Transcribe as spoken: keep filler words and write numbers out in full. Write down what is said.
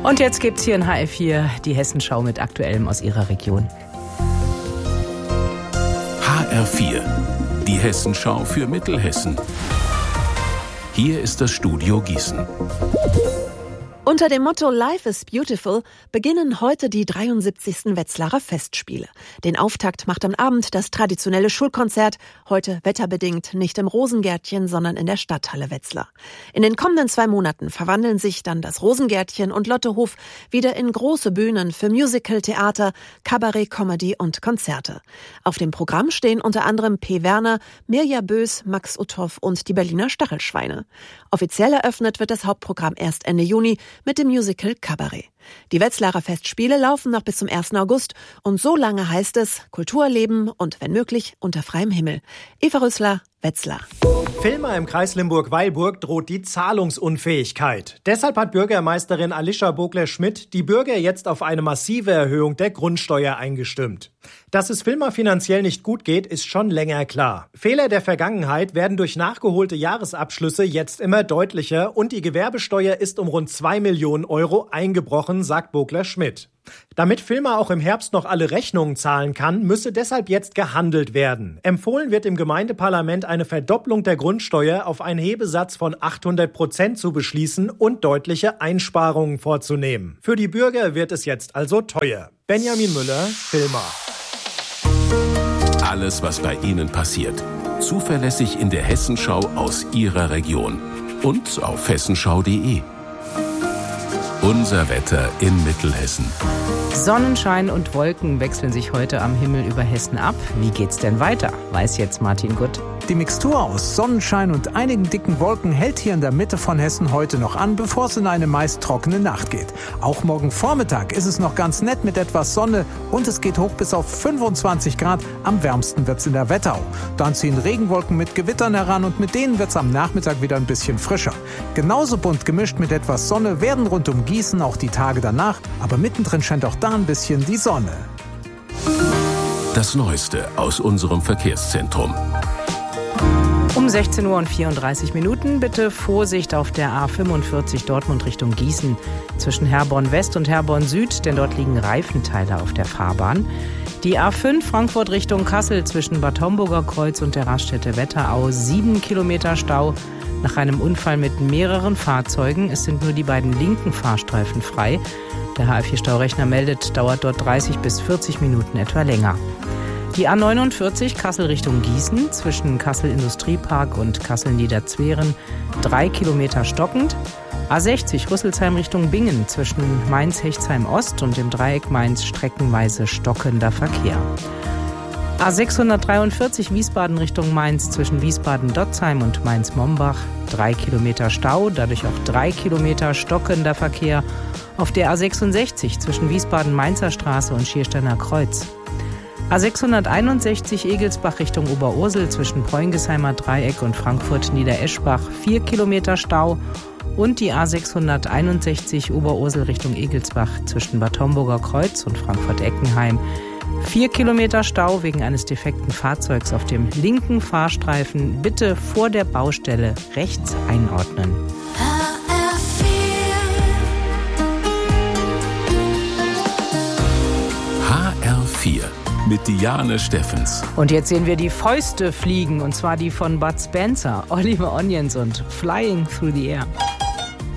Und jetzt gibt's hier in H R vier die Hessenschau mit Aktuellem aus Ihrer Region. H R vier, die Hessenschau für Mittelhessen. Hier ist das Studio Gießen. Unter dem Motto Life is Beautiful beginnen heute die dreiundsiebzigsten Wetzlarer Festspiele. Den Auftakt macht am Abend das traditionelle Schulkonzert, heute wetterbedingt nicht im Rosengärtchen, sondern in der Stadthalle Wetzlar. In den kommenden zwei Monaten verwandeln sich dann das Rosengärtchen und Lottehof wieder in große Bühnen für Musical, Theater, Kabarett, Comedy und Konzerte. Auf dem Programm stehen unter anderem P. Werner, Mirja Bös, Max Uthoff und die Berliner Stachelschweine. Offiziell eröffnet wird das Hauptprogramm erst Ende Juni mit dem Musical Kabarett. Die Wetzlarer Festspiele laufen noch bis zum ersten August und so lange heißt es Kultur erleben und wenn möglich unter freiem Himmel. Eva Rüssler, Wetzlar. Filmer im Kreis Limburg-Weilburg droht die Zahlungsunfähigkeit. Deshalb hat Bürgermeisterin Alicia Bogler-Schmidt die Bürger jetzt auf eine massive Erhöhung der Grundsteuer eingestimmt. Dass es Filmer finanziell nicht gut geht, ist schon länger klar. Fehler der Vergangenheit werden durch nachgeholte Jahresabschlüsse jetzt immer deutlicher und die Gewerbesteuer ist um rund zwei Millionen Euro eingebrochen, sagt Bogler-Schmidt. Damit Filmer auch im Herbst noch alle Rechnungen zahlen kann, müsse deshalb jetzt gehandelt werden. Empfohlen wird im Gemeindeparlament eine Verdopplung der Grundsteuer auf einen Hebesatz von achthundert Prozent zu beschließen und deutliche Einsparungen vorzunehmen. Für die Bürger wird es jetzt also teuer. Benjamin Müller, Filmer. Alles, was bei Ihnen passiert. Zuverlässig in der Hessenschau aus Ihrer Region. Und auf hessenschau punkt de. Unser Wetter in Mittelhessen. Sonnenschein und Wolken wechseln sich heute am Himmel über Hessen ab. Wie geht's denn weiter? Weiß jetzt Martin Gutt. Die Mixtur aus Sonnenschein und einigen dicken Wolken hält hier in der Mitte von Hessen heute noch an, bevor es in eine meist trockene Nacht geht. Auch morgen Vormittag ist es noch ganz nett mit etwas Sonne und es geht hoch bis auf fünfundzwanzig Grad. Am wärmsten wird's in der Wetterau. Dann ziehen Regenwolken mit Gewittern heran und mit denen wird's am Nachmittag wieder ein bisschen frischer. Genauso bunt gemischt mit etwas Sonne werden rund um Gießen auch die Tage danach, aber mittendrin scheint auch da ein bisschen die Sonne. Das Neueste aus unserem Verkehrszentrum. Um sechzehn Uhr und vierunddreißig Minuten bitte Vorsicht auf der A fünfundvierzig Dortmund Richtung Gießen zwischen Herborn West und Herborn Süd, denn dort liegen Reifenteile auf der Fahrbahn. Die A fünf Frankfurt Richtung Kassel zwischen Bad Homburger Kreuz und der Raststätte Wetterau, sieben Kilometer Stau nach einem Unfall mit mehreren Fahrzeugen. Es sind nur die beiden linken Fahrstreifen frei. Der H R vier Staurechner meldet, dauert dort dreißig bis vierzig Minuten etwa länger. Die A neunundvierzig Kassel Richtung Gießen zwischen Kassel Industriepark und Kassel Niederzweren, drei Kilometer stockend. A sechzig Rüsselsheim Richtung Bingen zwischen Mainz-Hechtsheim Ost und dem Dreieck Mainz streckenweise stockender Verkehr. A sechshundertdreiundvierzig Wiesbaden Richtung Mainz zwischen Wiesbaden-Dotzheim und Mainz-Mombach, drei Kilometer Stau, dadurch auch drei Kilometer stockender Verkehr. Auf der A sechsundsechzig zwischen Wiesbaden-Mainzer Straße und Schiersteiner Kreuz. A sechshunderteinundsechzig Egelsbach Richtung Oberursel zwischen Preungesheimer Dreieck und Frankfurt-Niedereschbach, vier Kilometer Stau. Und die A sechshunderteinundsechzig Oberursel Richtung Egelsbach zwischen Bad Homburger Kreuz und Frankfurt-Eckenheim, vier Kilometer Stau wegen eines defekten Fahrzeugs auf dem linken Fahrstreifen. Bitte vor der Baustelle rechts einordnen. H R vier mit Diane Steffens. Und jetzt sehen wir die Fäuste fliegen, und zwar die von Bud Spencer, Oliver Onions und Flying Through the Air.